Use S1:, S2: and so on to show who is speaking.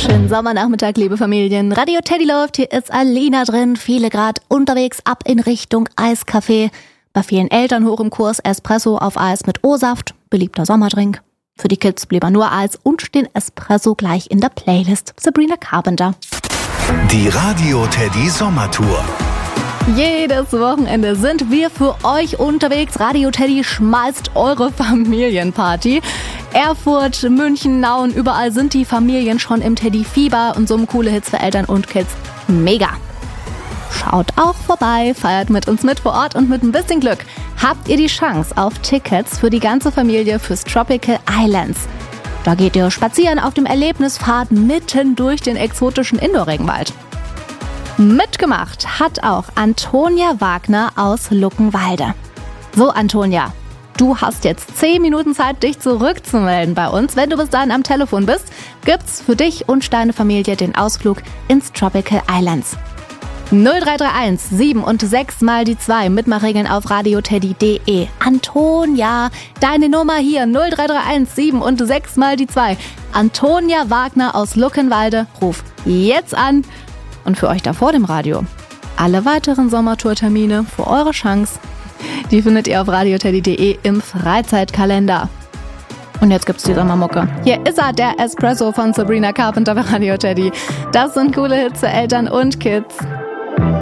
S1: Schönen Sommernachmittag, liebe Familien. Radio Teddy läuft, hier ist Alina drin. Viele Grad unterwegs, ab in Richtung Eiscafé. Bei vielen Eltern hoch im Kurs Espresso auf Eis mit O-Saft, beliebter Sommerdrink. Für die Kids blieb nur Eis und den Espresso gleich in der Playlist. Sabrina Carpenter.
S2: Die Radio Teddy Sommertour.
S1: Jedes Wochenende sind wir für euch unterwegs. Radio Teddy schmeißt eure Familienparty. Erfurt, München, Nauen, überall sind die Familien schon im Teddy-Fieber und summen coole Hits für Eltern und Kids. Mega! Schaut auch vorbei, feiert mit uns mit vor Ort und mit ein bisschen Glück habt ihr die Chance auf Tickets für die ganze Familie fürs Tropical Islands. Da geht ihr spazieren auf dem Erlebnispfad mitten durch den exotischen Indoor-Regenwald. Mitgemacht hat auch Antonia Wagner aus Luckenwalde. So, Antonia, du hast jetzt 10 Minuten Zeit, dich zurückzumelden bei uns. Wenn du bis dahin am Telefon bist, gibt's für dich und deine Familie den Ausflug ins Tropical Islands. 0331 7 und 6 mal die 2. Mitmachregeln auf radioteddy.de. Antonia, deine Nummer hier 0331 7 und 6 mal die 2. Antonia Wagner aus Luckenwalde, ruf jetzt an. Und für euch da vor dem Radio, alle weiteren Sommertourtermine für eure Chance, die findet ihr auf radioteddy.de im Freizeitkalender. Und jetzt gibt's die Sommermucke. Hier ist er, der Espresso von Sabrina Carpenter bei Radio Teddy. Das sind coole Hits für Eltern und Kids.